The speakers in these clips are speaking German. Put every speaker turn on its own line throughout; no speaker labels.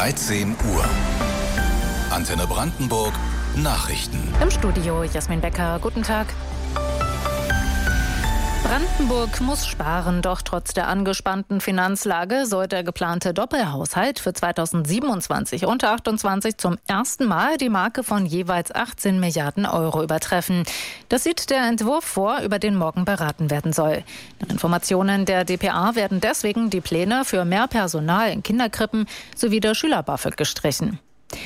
13 Uhr. Antenne Brandenburg Nachrichten.
Im Studio Jasmin Becker, guten Tag. Brandenburg muss sparen, doch trotz der angespannten Finanzlage soll der geplante Doppelhaushalt für 2027 und 2028 zum ersten Mal die Marke von jeweils 18 Milliarden Euro übertreffen. Das sieht der Entwurf vor, über den morgen beraten werden soll. Nach Informationen der dpa werden deswegen die Pläne für mehr Personal in Kinderkrippen sowie der Schüler-BAföG gestrichen.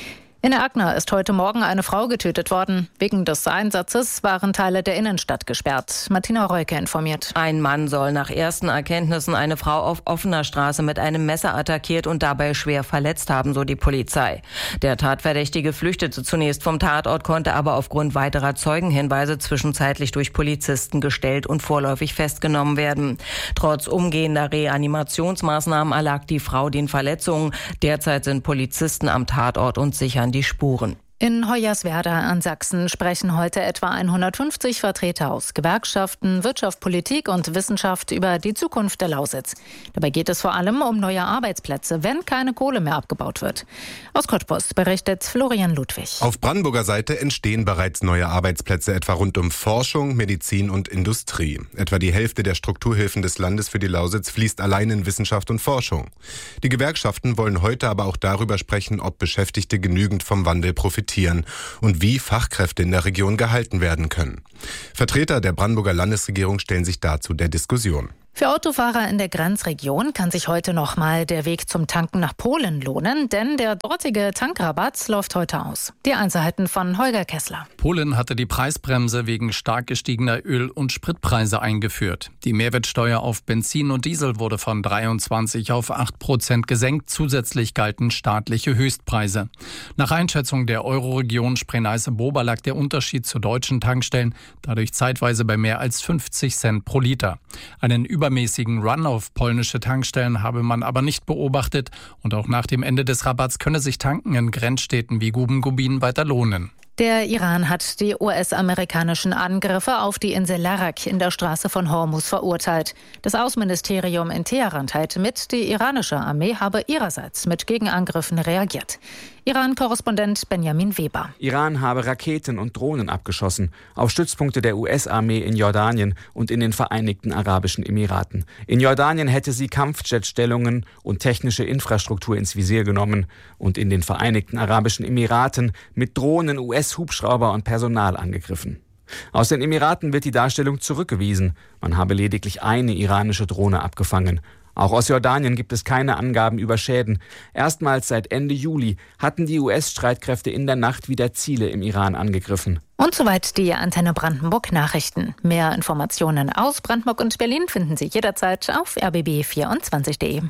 In Erkner ist heute Morgen eine Frau getötet worden. Wegen des Einsatzes waren Teile der Innenstadt gesperrt. Martina Reuke informiert.
Ein Mann soll nach ersten Erkenntnissen eine Frau auf offener Straße mit einem Messer attackiert und dabei schwer verletzt haben, so die Polizei. Der Tatverdächtige flüchtete zunächst vom Tatort, konnte aber aufgrund weiterer Zeugenhinweise zwischenzeitlich durch Polizisten gestellt und vorläufig festgenommen werden. Trotz umgehender Reanimationsmaßnahmen erlag die Frau den Verletzungen. Derzeit sind Polizisten am Tatort und sichern die Spuren.
In Hoyerswerda an Sachsen sprechen heute etwa 150 Vertreter aus Gewerkschaften, Wirtschaft, Politik und Wissenschaft über die Zukunft der Lausitz. Dabei geht es vor allem um neue Arbeitsplätze, wenn keine Kohle mehr abgebaut wird. Aus Cottbus berichtet Florian Ludwig.
Auf Brandenburger Seite entstehen bereits neue Arbeitsplätze, etwa rund um Forschung, Medizin und Industrie. Etwa die Hälfte der Strukturhilfen des Landes für die Lausitz fließt allein in Wissenschaft und Forschung. Die Gewerkschaften wollen heute aber auch darüber sprechen, ob Beschäftigte genügend vom Wandel profitieren und wie Fachkräfte in der Region gehalten werden können. Vertreter der Brandenburger Landesregierung stellen sich dazu der Diskussion.
Für Autofahrer in der Grenzregion kann sich heute nochmal der Weg zum Tanken nach Polen lohnen, denn der dortige Tankrabatt läuft heute aus. Die Einzelheiten von Holger Kessler.
Polen hatte die Preisbremse wegen stark gestiegener Öl- und Spritpreise eingeführt. Die Mehrwertsteuer auf Benzin und Diesel wurde von 23 auf 8% gesenkt. Zusätzlich galten staatliche Höchstpreise. Nach Einschätzung der Euroregion Spree-Neiße-Bober lag der Unterschied zu deutschen Tankstellen dadurch zeitweise bei mehr als 50 Cent pro Liter. Einen übermäßigen Run auf polnische Tankstellen habe man aber nicht beobachtet und auch nach dem Ende des Rabatts könne sich Tanken in Grenzstädten wie Guben-Gubin weiter lohnen.
Der Iran hat die US-amerikanischen Angriffe auf die Insel Larak in der Straße von Hormuz verurteilt. Das Außenministerium in Teheran teilte mit, die iranische Armee habe ihrerseits mit Gegenangriffen reagiert. Iran-Korrespondent Benjamin Weber.
Iran habe Raketen und Drohnen abgeschossen auf Stützpunkte der US-Armee in Jordanien und in den Vereinigten Arabischen Emiraten. In Jordanien hätte sie Kampfjetstellungen und technische Infrastruktur ins Visier genommen und in den Vereinigten Arabischen Emiraten mit Drohnen US-Hubschrauber und Personal angegriffen. Aus den Emiraten wird die Darstellung zurückgewiesen. Man habe lediglich eine iranische Drohne abgefangen. Auch aus Jordanien gibt es keine Angaben über Schäden. Erstmals seit Ende Juli hatten die US-Streitkräfte in der Nacht wieder Ziele im Iran angegriffen.
Und soweit die Antenne Brandenburg Nachrichten. Mehr Informationen aus Brandenburg und Berlin finden Sie jederzeit auf rbb24.de.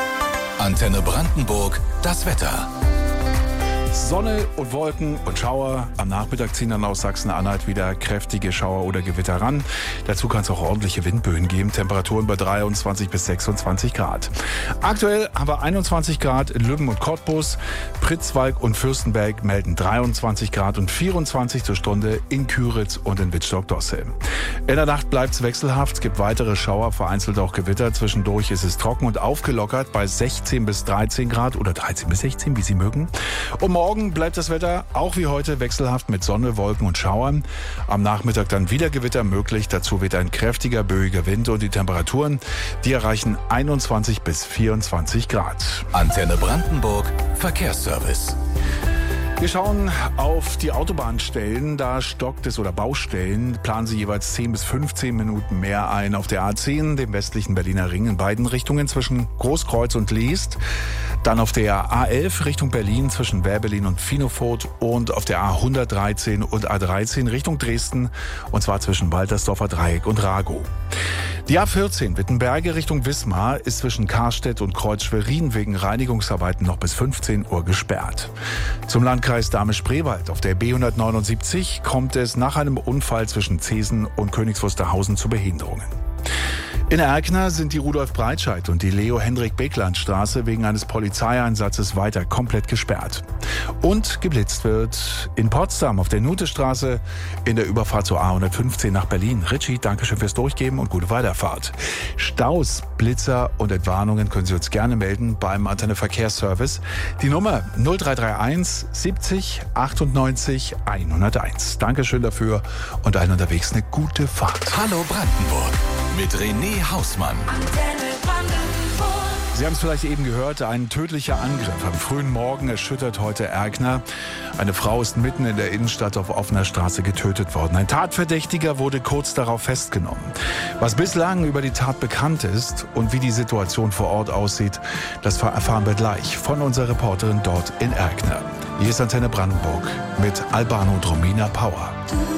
Antenne Brandenburg, das Wetter.
Sonne und Wolken und Schauer. Am Nachmittag ziehen dann aus Sachsen-Anhalt wieder kräftige Schauer oder Gewitter ran. Dazu kann es auch ordentliche Windböen geben. Temperaturen bei 23 bis 26 Grad. Aktuell haben wir 21 Grad in Lübben und Cottbus. Pritzwalk und Fürstenberg melden 23 Grad und 24 zur Stunde in Küritz und in Wittstock-Dossel. In der Nacht bleibt es wechselhaft. Es gibt weitere Schauer, vereinzelt auch Gewitter. Zwischendurch ist es trocken und aufgelockert bei 16 bis 13 Grad oder 13 bis 16, wie Sie mögen. Und morgen bleibt das Wetter auch wie heute wechselhaft mit Sonne, Wolken und Schauern. Am Nachmittag dann wieder Gewitter möglich. Dazu weht ein kräftiger, böiger Wind und die Temperaturen, die erreichen 21 bis 24 Grad.
Antenne Brandenburg, Verkehrsservice.
Wir schauen auf die Autobahnstellen. Da stockt es oder Baustellen. Planen Sie jeweils 10 bis 15 Minuten mehr ein auf der A10, dem westlichen Berliner Ring in beiden Richtungen zwischen Großkreuz und Leest. Dann auf der A11 Richtung Berlin zwischen Wehrberlin und Finofurt und auf der A113 und A13 Richtung Dresden und zwar zwischen Waltersdorfer Dreieck und Ragow. Die A14 Wittenberge Richtung Wismar ist zwischen Karstedt und Kreuz-Schwerin wegen Reinigungsarbeiten noch bis 15 Uhr gesperrt. Zum Landkreis Dahme-Spreewald auf der B179 kommt es nach einem Unfall zwischen Zesen und Königs Wusterhausen zu Behinderungen. In Erkner sind die Rudolf-Breitscheid und die Leo-Hendrik-Beckland-Straße wegen eines Polizeieinsatzes weiter komplett gesperrt. Und geblitzt wird in Potsdam auf der Nutestraße in der Überfahrt zur A115 nach Berlin. Richie, danke schön fürs Durchgeben und gute Weiterfahrt. Staus, Blitzer und Entwarnungen können Sie uns gerne melden beim Antenne Verkehrsservice. Die Nummer 0331 70 98 101. Dankeschön dafür und allen unterwegs eine gute Fahrt.
Hallo Brandenburg mit René Hausmann.
Sie haben es vielleicht eben gehört, ein tödlicher Angriff am frühen Morgen erschüttert heute Erkner. Eine Frau ist mitten in der Innenstadt auf offener Straße getötet worden. Ein Tatverdächtiger wurde kurz darauf festgenommen. Was bislang über die Tat bekannt ist und wie die Situation vor Ort aussieht, das erfahren wir gleich von unserer Reporterin dort in Erkner. Hier ist Antenne Brandenburg mit Albano und Romina Power.